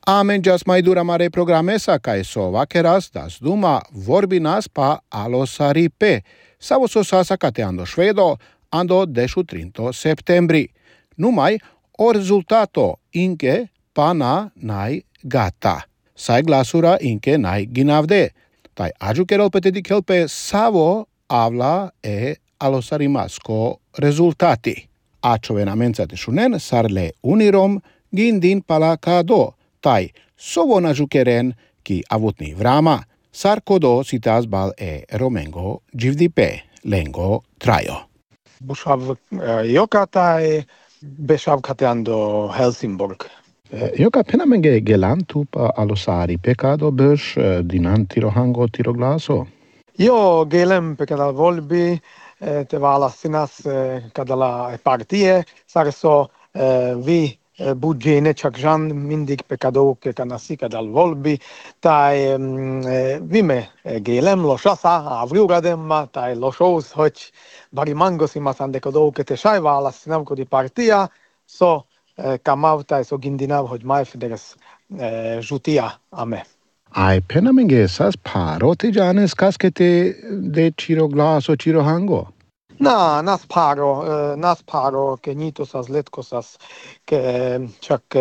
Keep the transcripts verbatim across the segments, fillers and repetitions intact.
A menjas mai dura mare programesa kai so vakeras das duma vorbinas pa alosaripe. Savo so sasa kate ando švedo ando dešu trinto septembri. Numai o rezultato inke pana nai gata. Sai glasura inke nai ginavde. Tai aju kerol petedi kelpe savo avla e alosarimasko rezultati. Ačovena mencate šunen sarle unirom gindin pala kado. Tai sovo na žukeren ki avutni vrama, sar kodo sitas bal e romengo givdipe lengo trajo. Bushav joka tai beshav kateando Helsingborg. Joka penamenge gelantu pa alosari pecado bös dinan tiro hango tiro glaso. Jo gelem pekadal volbi te valassinas kadala partie sarso vi budgene čakžan mindig pekado ke kanasi kadal volbi tai vime gelem lošasa avriuradem tai lošous hoć barimangos imas ande kado ke te šai valassinav kodi partia so kamav tai so gindinav hoć mai federes žutia ame. Ai penamenge sas paro te janes kaskete de ciro glaso ciro hango. Na, nas paro, nas paro, ke nitosas, letkosas, ke čak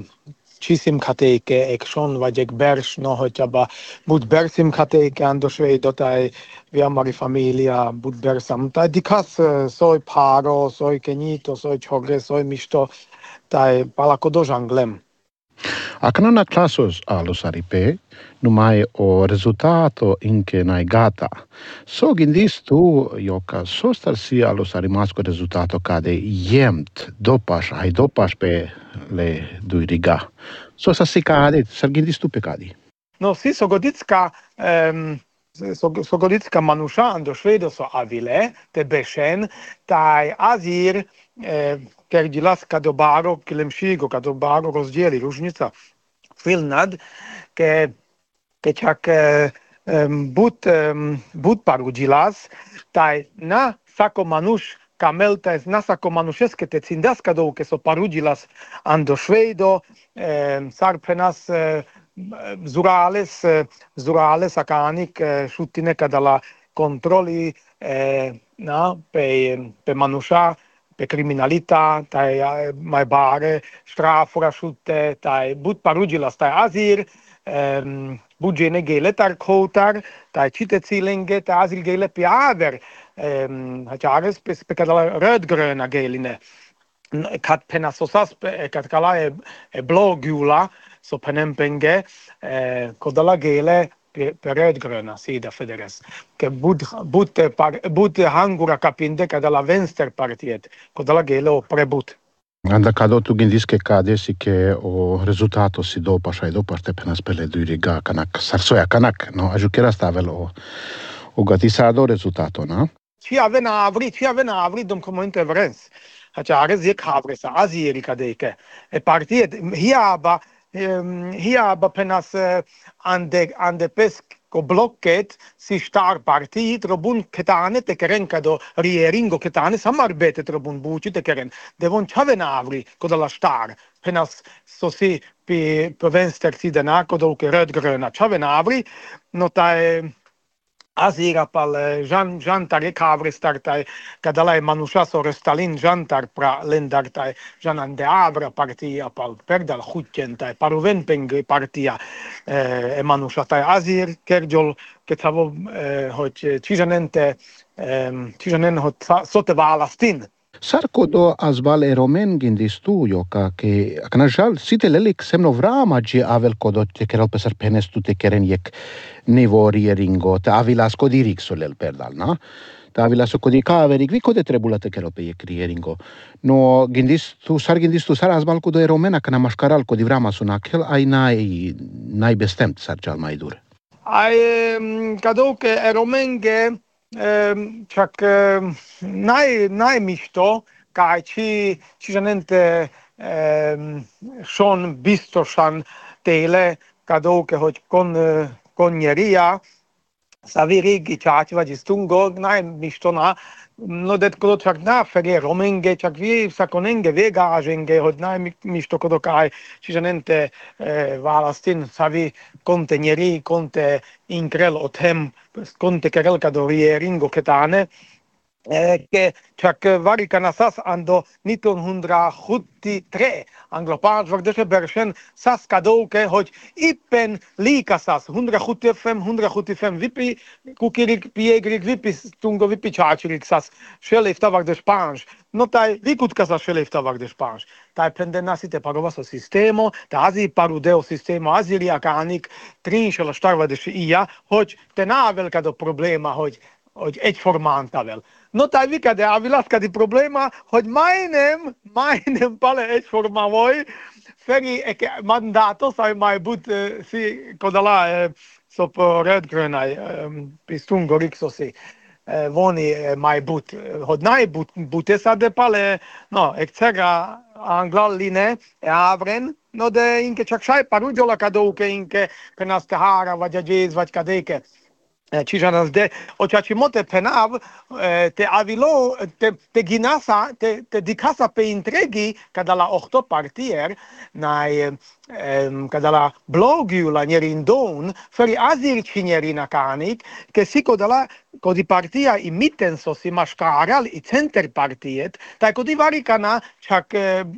čisim katejke, ek šon vađek berš, no hoćaba bud bersim katejke, ando švejdo taj viamari familia, bud bersam, taj dikas soj paro, soj ke nito, soj čogre, soj mišto, taj palako dožanglem. Aknana klasos alosaripe, numai o rezultato inke nai gata. So gindis tu, joka sostar si alosarimasko rezultato kade jemt dopas, ai dopas pe le duiriga. So sa si kade, sar gindis tu pe kadi? No, si sogoditska, um, sogoditska manusha ando švedo so avile, te bešen, taj azir, eh, kerdilas kadobaro, kilemšigo, kadobaro rozdjeli, ružnica, filnad, ke ke čak um, but, um, but paruđilas, taj na sako manuš kamelta na sako manušeske te cindas kadovke so paruđilas ando švejdo, um, sar prenas uh, zurales, uh, zurales akanik uh, šutine kadala kontroli uh, na, pe, pe manuša, pe kriminalita, taj mai bare, strafura šute, taj but paruđilas, taj azir, um, budgene gele tar kotar, taj čite cilenge, taj azil gele piaver, um, hačares pe kadala rödgröna geline. Kat penasosas, kat kala e, e blågula, så penempenge, eh, kodala gele pe, pe rödgröna sida federes. Ke bud, bud, par, bud hangura kapinde kadala vänsterpartiet, kodala gele o prebut. Anda kado tu gindis ke kade si ke o rezultato si dopas ai dopas te penas pele duiriga kanak sarsoja kanak, no ajukera stavel o o gatisado rezultato, no? Ci avena avri, ci avena avri dom comente vrens. Hacha ares je kavres azieri kadeke. E partiet hiaba um, hiaba penas uh, ande ande pesk ko blocket si star partit robun ketane te keren kado rieringo ketane samarbete robun buci te keren devon chavena avri kodala star penas so si pi pe vänster sida na kodo ke rödgröna chavena avri no tai azira pal jan jantar ekavre startai kadala manusha so restalin jantar pra lendartai janan de abra partia pal perdal hutentai paruven peng partia e manusha tai azir kerjol ketavo hot chijanente chijanen hot sote valastin. Sarko do azval e romen gindis tu, joka ke aknajal site lelik semno vrama gi avel kodo te kerol pesar penes tu te keren jek nivori eringo, te avilas kodirik solel perdal, na? Te avilas kodi kaverik, vi kode trebula te kerol pe jek rieringo. No gindis tu, sar gindis tu, sar azval kodo e romen akna maškaral kodi vrama sunakel, ai nai, nai bestemt sar jal mai dur. Ai kadoke e romenge Um, čak um, naj, najmišto, kaj či, čižanente um, šon bistošan tele, kadouke hoć kon, konjerija, Saviri chachiva distungo nai mistona no det kodo chak na fege romenge chak vi sakonenge vegagenge hod nai misto kodo kai cisanente valastin savi conteneri conte inkrel othem conte kerel kadorie ringo ketane che čak varikana sas ando nitohundrasjuttitre anglopaans wordt bergen sas kadouke hoď ipen lika sas hundrasjuttiofem hundrasjuttiofem vipi kukirik piegrik vipi tungo vipi chachirik sas šelifta wordt Spaans no taj vikutka sas šelifta wordt Spaans taj pendenasite parovaso sistemo ta azi parudeo sistemo aziria kanik trinšela štarvadeš ija hoď tena velka do problema hoď hoď egyformantavel. No taj vikade avilaska di problema, hogy majdnem, majdnem pale egy formavoj, feri eke mandato sai mai but si kodala sop rödgrönaj pistungo riksosi voni mai but. Hogy nai but butesade pale, no, ekcega anglalline e avren, no de inke čak šaj parudjola kadouke inke penastehara vađađez vađ kadeke. Čiže nás de očačimote penav te avilo te te ginasa te te dikasa pe intregi kada la ochto partier nai kada la blogiu la nerindon feri azir cinierina kanik ke siko dala kodi partia i mitenso si maškaral i center partiet taj kodi varikana čak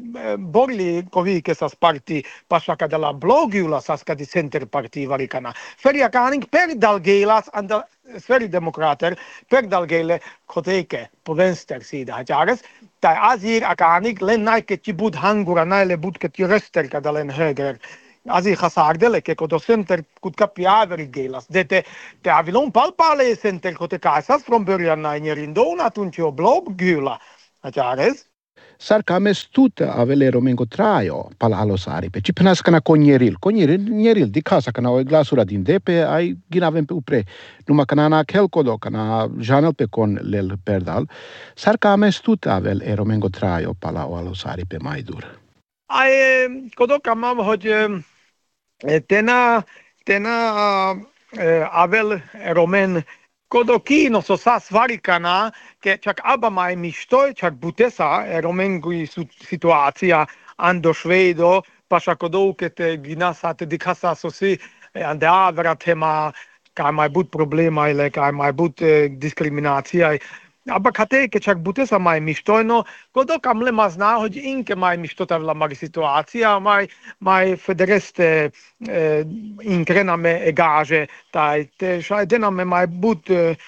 borli kovi ke sas parti pasha kada la blogiu la sas kadi center parti varikana feri kanik per dalgelas anda sferi demokrater per dalgele koteke po vänster sida hajares taj azir akanik len naike tibud hangura naile budke tirester kada len höger azir khasardele ke kodo center kut kapiaveri gelas dete te avilon palpale center kote kasas from början na nerindona tuncio blob gula hajares Sarkames tuta avele romengo traio pala alosaripe. Ci penaskana konjeril. Konjeril, njeril di casa kana o glasura din depe ai ginaven pe upre. Numa kanana kelkodo kana janel pe kon lel perdal. Sarkames tuta avel e romengo traio pala o alosaripe maidur. Ai kodo kamam hogy tena tena avel romen kodo kino so sas varikana ke čak aba mai mištoj čak butesa romengui situacija ando švedo paša kodouke te ginasa te dikasa sosi ande avra tema kaj mai but problema ile kaj mai but diskriminacija aba kate ke čak butesa mai mištojno kodo kamle mazna hogy inke mai mištota vla mari situacija mai mai federeste inkrena me egaže taj te šaj dena me mai but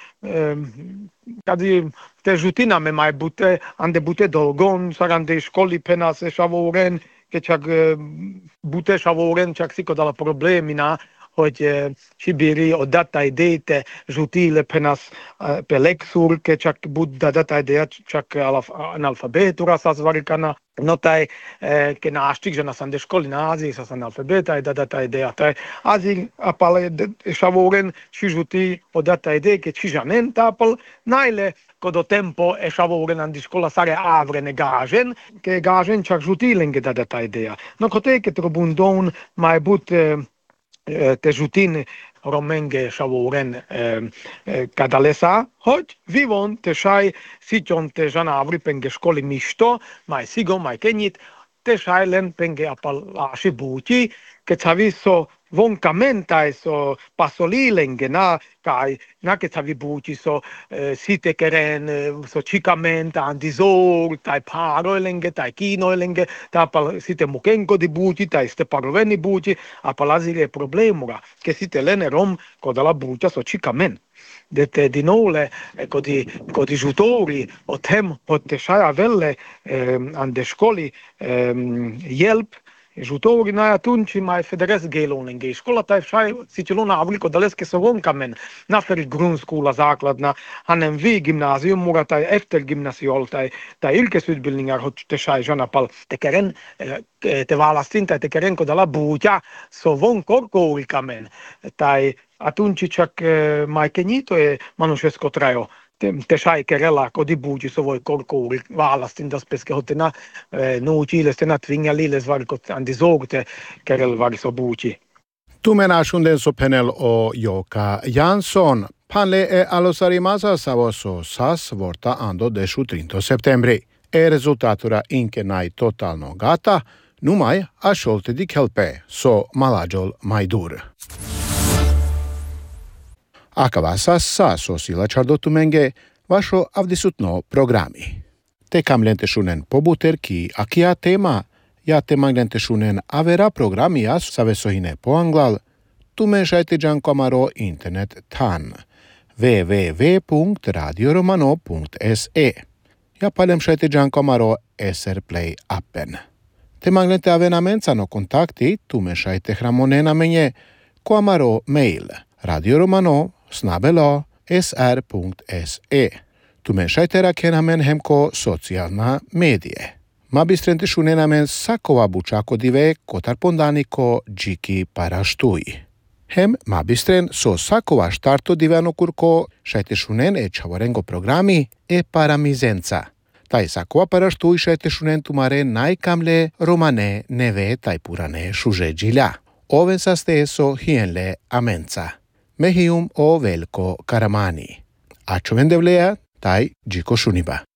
kadi te žutina me mai bute ande bute dolgon sarande školi penas šavoren ke čak bute šavoren čak siko dala problemina hogy Sibiri odata idejte žutile penas pe leksur ke čak bud data ideja čak analfabetura sas varikana no taj ke naštik že na sande školi na Aziji sas analfabeta da data ideja taj Aziji apale šavoren či žuti odata ideje ke či žanen tapal najle kodo tempo e šavoren andi škola sare avre gažen ke gažen čak žutilenge da data ideja no kote ke trobundon mai but te žutin romenge šavoren kadalesa, hoď vivon te šaj siťon te žana avri penge školi mišto, maj sigo, maj kenjit, te šaj len penge apal aši buti, ke cavi so vonka mentaj so pasolilenge na kaj na ke cavi buti so site keren so čikament andizor taj paroilenge taj kinoilenge ta apal site mukenko di buti taj ste paroveni buti apal azile problemura ke site lene rom kodala buta so čikamen dete di nole kodi kodi žutori o tem hotte šaja velle ande školi jelp žutori na tunči mai federes gelonenge škola taj šaj sićelona avliko daleske sogon kamen naferi grundskola základna hanem vi gymnasium mura taj efter gymnasiol taj taj yrkesutbildningar hot te šaj žana pal te keren te valastin taj te keren kodala buja sovon korkouri kamen taj atunči čak mai kenito je manušesko trajo te, te šaj kerela kodi buji sovoj korkouri valastin das peske hotena no chiles tena tvinga liles varkot andi zogte kerel variso buji Tumena shunden so panel o Joka Jansson Hanle e alosarimasa savoso sas vorta ando deshu trinta septembri. E rezultatura inke nai totalno gata, numai a sholte di kelpe, so malajol maidur. Akavasa sa sosila čardotumenge vašo avdisutno programi. Te kam lenteshunen pobuter ki akia tema, ja temang lenteshunen avera programia savesohine po anglal, tume šajte džankomaro internet tan w w w punkt radio romano punkt s e. Ja palem šajte džankomaro S R Play appen. Temang lente avenamentsano kontakti, tume šajte hramonena menje, ko amaro mail radioromano snabelo s r punkt s e. Tume šajte rakenamen hemko socijalna medije. Ma bistrente šunenamen sakova bučako dive kotar pondaniko džiki paraštui. Hem ma bistren so sakova štarto divano kurko šajte šunen e čavorengo programi e paramizenca. Tai sakova paraštui šajte šunen tumare najkamle romane neve tai purane šuže džilja. Oven saste eso hienle amenca. Mehium o velko karamani. Ačo vendevlea tai džiko šuniba.